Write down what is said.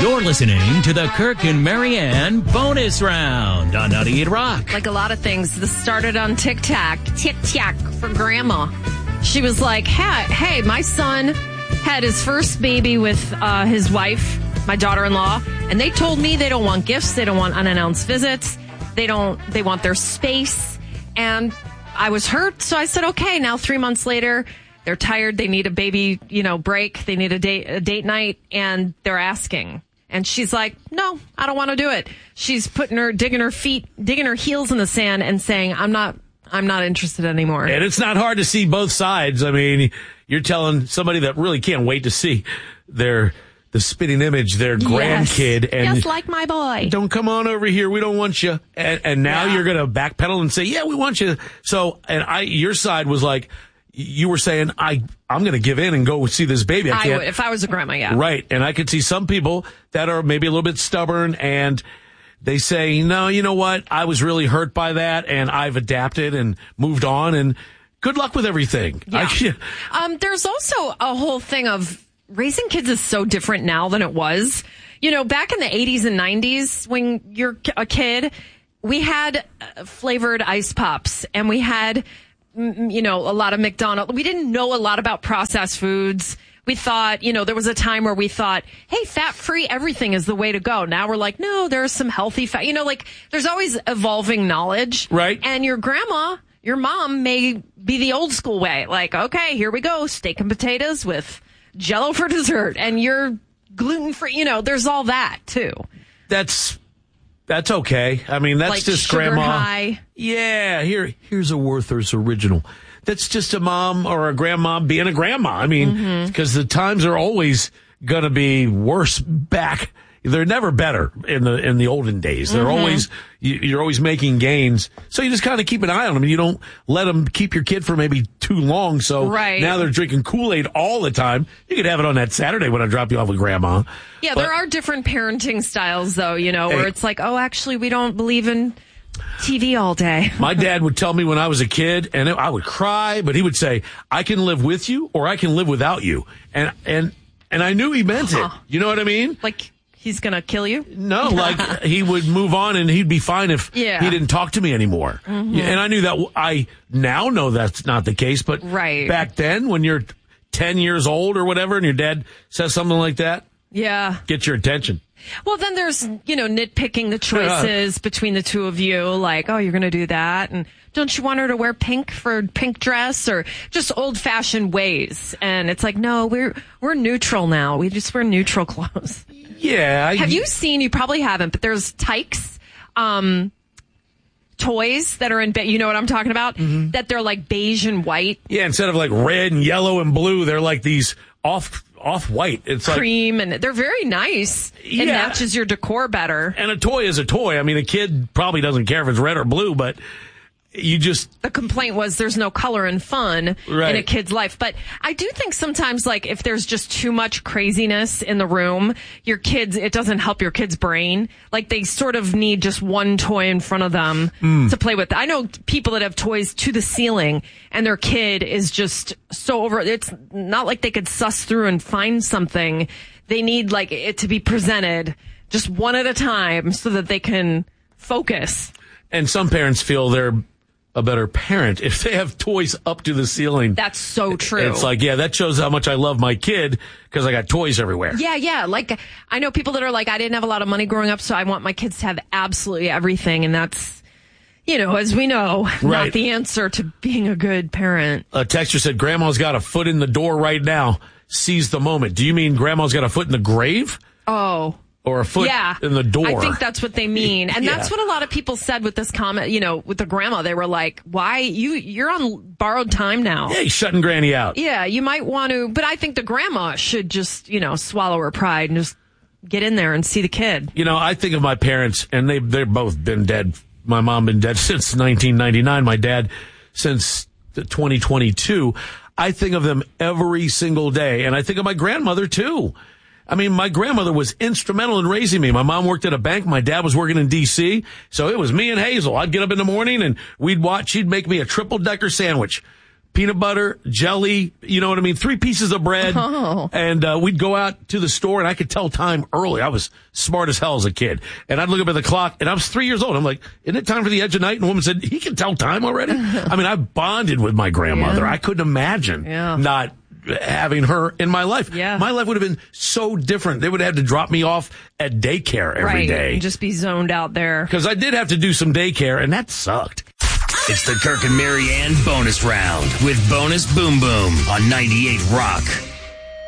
You're listening to the Kirk and Marianne bonus round on 98 Rock. Like a lot of things, this started on TikTok for Grandma. She was like, hey, my son had his first baby with his wife, my daughter-in-law, and they told me they don't want gifts, they don't want unannounced visits, they want their space, and I was hurt, so I said, okay, now 3 months later, they're tired, they need a baby, break, they need a date night, and they're asking. And she's like, no, I don't want to do it. She's digging her heels in the sand and saying, I'm not interested anymore. And it's not hard to see both sides. I mean, you're telling somebody that really can't wait to see the spitting image, their grandkid. And just like my boy. Don't come on over here. We don't want you. And now you're going to backpedal and say, yeah, we want you. So, your side was like, you were saying, I'm going to give in and go see this baby. I would, if I was a grandma, yeah. Right. And I could see some people that are maybe a little bit stubborn and they say, no, you know what? I was really hurt by that and I've adapted and moved on and good luck with everything. Yeah. There's also a whole thing of raising kids is so different now than it was. Back in the 80s and 90s when you're a kid, we had flavored ice pops and we had a lot of McDonald's. We didn't know a lot about processed foods. We thought, there was a time where we thought, hey, fat-free everything is the way to go. Now we're like, no, there's some healthy fat. There's always evolving knowledge. Right. And your grandma, your mom may be the old school way. Like, okay, here we go. Steak and potatoes with Jell-O for dessert. And you're gluten-free. There's all that, too. That's okay. I mean, that's like just sugar grandma. High. Yeah, here's a Werther's original. That's just a mom or a grandma being a grandma. I mean, because the times are always going to be worse back. They're never better in the olden days. They're always, you're always making gains. So you just kind of keep an eye on them. You don't let them keep your kid for maybe too long. So now they're drinking Kool-Aid all the time. You could have it on that Saturday when I drop you off with grandma. Yeah, there are different parenting styles though, where it's like, oh, actually we don't believe in TV all day. My dad would tell me when I was a kid and I would cry, but he would say, I can live with you or I can live without you. And I knew he meant it. You know what I mean? Like, he's going to kill you? No, like he would move on and he'd be fine if he didn't talk to me anymore. And I knew that. I now know that's not the case, but back then when you're 10 years old or whatever and your dad says something like that, get your attention. Well, then there's, nitpicking the choices between the two of you, like, oh, you're going to do that. And don't you want her to wear pink for pink dress or just old fashioned ways? And it's like, no, we're neutral now. We just wear neutral clothes. Yeah. Have you seen, you probably haven't, but there's Tykes, toys that are in, you know what I'm talking about? That they're like beige and white. Yeah. Instead of like red and yellow and blue, they're like these off-white. It's cream, and they're very nice. It matches your decor better. And a toy is a toy. I mean, a kid probably doesn't care if it's red or blue, but the complaint was there's no color and fun in a kid's life. But I do think sometimes, like, if there's just too much craziness in the room, it doesn't help your kid's brain. Like, they sort of need just one toy in front of them to play with. I know people that have toys to the ceiling and their kid is just so over. It's not like they could suss through and find something. They need, like, it to be presented just one at a time so that they can focus. And some parents feel they're a better parent if they have toys up to the ceiling. That's so true. It's like, that shows how much I love my kid because I got toys everywhere. Yeah. Like, I know people that are like, I didn't have a lot of money growing up, so I want my kids to have absolutely everything. And that's, as we know, not the answer to being a good parent. A texter said, Grandma's got a foot in the door right now. Seize the moment. Do you mean Grandma's got a foot in the grave? Oh. Or a foot in the door. I think that's what they mean. And that's what a lot of people said with this comment, with the grandma. They were like, why? You're on borrowed time now. Yeah, he's shutting Granny out. Yeah, you might want to. But I think the grandma should just, swallow her pride and just get in there and see the kid. I think of my parents, and they've both been dead. My mom been dead since 1999. My dad since 2022. I think of them every single day. And I think of my grandmother, too. I mean, my grandmother was instrumental in raising me. My mom worked at a bank. My dad was working in D.C. So it was me and Hazel. I'd get up in the morning and she'd make me a triple-decker sandwich. peanut butter, jelly, you know what I mean? 3 pieces of bread. Oh. And we'd go out to the store, and I could tell time early. I was smart as hell as a kid. And I'd look up at the clock, and I was 3 years old. I'm like, isn't it time for the edge of night? And the woman said, he can tell time already? I mean, I bonded with my grandmother. Yeah. I couldn't imagine not having her in my life. Yeah. My life would have been so different. They would have had to drop me off at daycare every day. And just be zoned out there. Because I did have to do some daycare, and that sucked. It's the Kirk and Marianne bonus round with Bonus Boom Boom on 98 Rock.